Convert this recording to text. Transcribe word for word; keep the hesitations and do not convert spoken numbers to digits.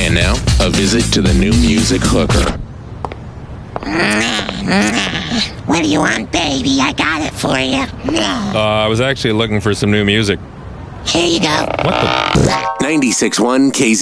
And now, a visit to the new music hooker. What do you want, baby? I got it for you. Uh, I was actually looking for some new music. Here you go. What the? ninety-six point one K Z